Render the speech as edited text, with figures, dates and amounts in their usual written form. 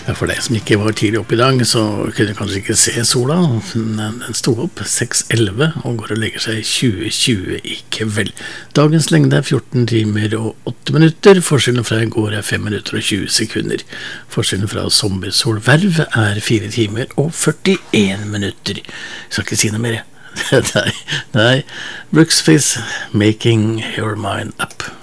Ja, for deg som ikke var tidlig opp I dag, så kunne du kanskje ikke se sola. Den stod opp 6:11 og går og legger seg 20:20 I kveld. Dagens lengde 14 timer og 8 minutter. Forskjellen fra I går 5 minutter og 20 sekunder. Forskjellen fra sommersolverv 4 timer og 41 minutter. Jeg skal ikke si noe mer. Nei. Brooks Fizz, Making Your Mind Up.